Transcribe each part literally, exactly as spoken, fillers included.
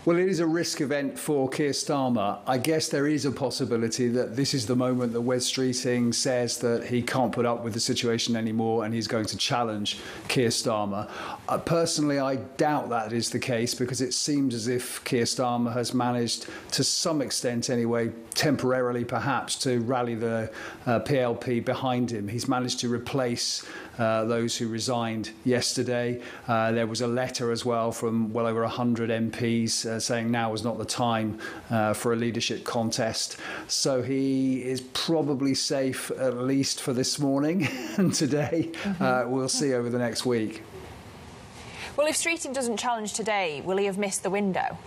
Well, it is a risk event for Keir Starmer. I guess there is a possibility that this is the moment that Wes Streeting says that he can't put up with the situation anymore and he's going to challenge Keir Starmer. Uh, personally, I doubt that is the case because it seems as if Keir Starmer has managed, to some extent anyway, temporarily perhaps, to rally the uh, P L P behind him. He's managed to replace uh, those who resigned yesterday. Uh, there was a letter as well from well over one hundred M Ps uh, saying now is not the time uh, for a leadership contest. So he is probably safe, at least for this morning and today. Mm-hmm. uh, we'll see over the next week. Well, if Streeting doesn't challenge today, will he have missed the window?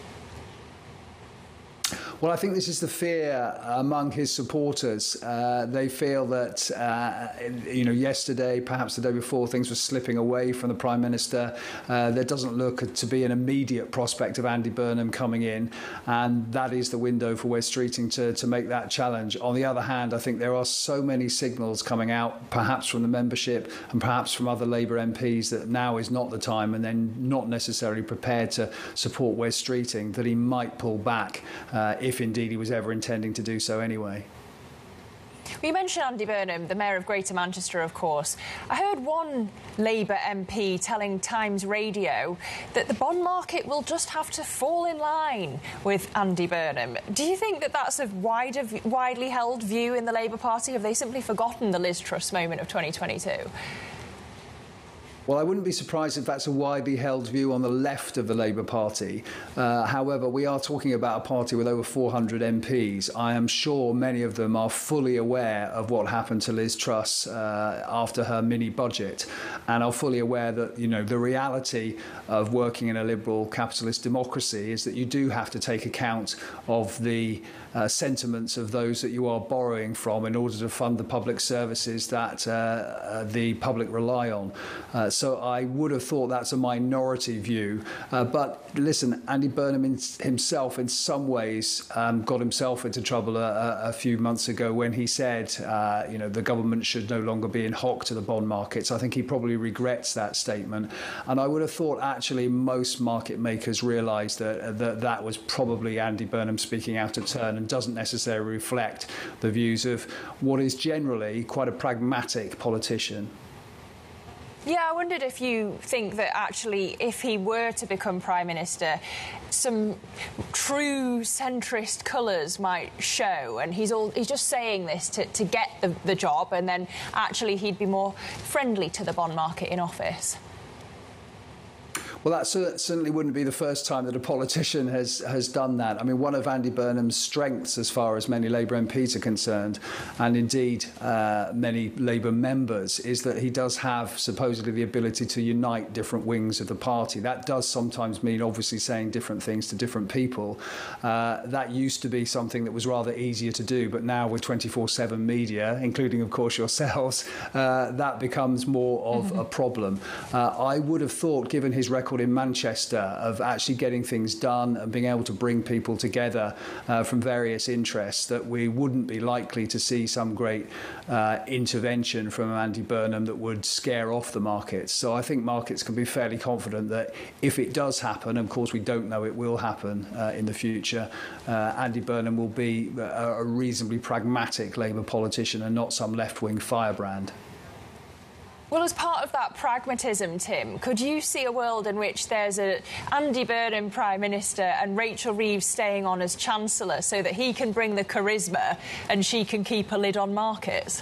Well, I think this is the fear among his supporters. Uh, they feel that, uh, you know, yesterday, perhaps the day before, things were slipping away from the Prime Minister. Uh, there doesn't look to be an immediate prospect of Andy Burnham coming in, and that is the window for Wes Streeting to, to make that challenge. On the other hand, I think there are so many signals coming out, perhaps from the membership and perhaps from other Labour M Ps, that now is not the time, and then not necessarily prepared to support Wes Streeting, that he might pull back uh, if indeed he was ever intending to do so anyway. Well, you mentioned Andy Burnham, the Mayor of Greater Manchester, of course. I heard one Labour M P telling Times Radio that the bond market will just have to fall in line with Andy Burnham. Do you think that that's a wider, widely held view in the Labour Party? Have they simply forgotten the Liz Truss moment of twenty twenty-two? Well, I wouldn't be surprised if that's a widely held view on the left of the Labour Party. Uh, however, we are talking about a party with over four hundred M Ps. I am sure many of them are fully aware of what happened to Liz Truss uh, after her mini-budget, and are fully aware that, you know, the reality of working in a liberal capitalist democracy is that you do have to take account of the uh, sentiments of those that you are borrowing from in order to fund the public services that uh, uh, the public rely on. Uh, So I would have thought that's a minority view. Uh, but listen, Andy Burnham in, himself, in some ways, um, got himself into trouble a, a few months ago when he said, uh, you know, the government should no longer be in hock to the bond markets. I think he probably regrets that statement. And I would have thought, actually, most market makers realised that, that that was probably Andy Burnham speaking out of turn and doesn't necessarily reflect the views of what is generally quite a pragmatic politician. Yeah, I wondered if you think that actually, if he were to become Prime Minister, some true centrist colours might show, and he's all he's just saying this to, to get the, the job, and then actually he'd be more friendly to the bond market in office. Well, that certainly wouldn't be the first time that a politician has, has done that. I mean, one of Andy Burnham's strengths, as far as many Labour M Ps are concerned, and indeed uh, many Labour members, is that he does have supposedly the ability to unite different wings of the party. That does sometimes mean, obviously, saying different things to different people. Uh, that used to be something that was rather easier to do, but now with twenty-four seven media, including, of course, yourselves, uh, that becomes more of mm-hmm. a problem. Uh, I would have thought, given his record in Manchester of actually getting things done and being able to bring people together uh, from various interests, that we wouldn't be likely to see some great uh, intervention from Andy Burnham that would scare off the markets. So I think markets can be fairly confident that if it does happen, and of course we don't know it will happen uh, in the future, uh, Andy Burnham will be a, a reasonably pragmatic Labour politician and not some left-wing firebrand. Well, as part of that pragmatism, Tim, could you see a world in which there's a Andy Burnham Prime Minister and Rachel Reeves staying on as Chancellor so that he can bring the charisma and she can keep a lid on markets?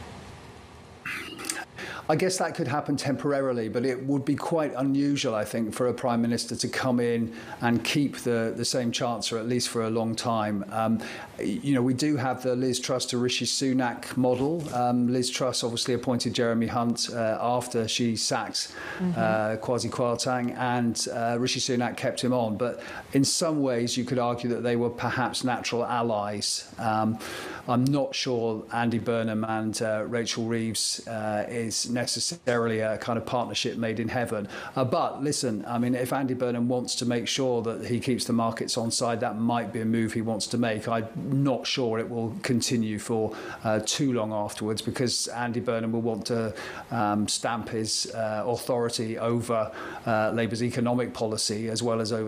I guess that could happen temporarily, but it would be quite unusual, I think, for a Prime Minister to come in and keep the, the same Chancellor, at least for a long time. Um, you know, we do have the Liz Truss to Rishi Sunak model. Um, Liz Truss obviously appointed Jeremy Hunt uh, after she sacked mm-hmm. uh, Kwasi Kwarteng, and uh, Rishi Sunak kept him on. But in some ways, you could argue that they were perhaps natural allies. Um, I'm not sure Andy Burnham and uh, Rachel Reeves uh, is necessarily a kind of partnership made in heaven. Uh, but listen, I mean, if Andy Burnham wants to make sure that he keeps the markets on side, that might be a move he wants to make. I'm not sure it will continue for uh, too long afterwards, because Andy Burnham will want to um, stamp his uh, authority over uh, Labour's economic policy as well as over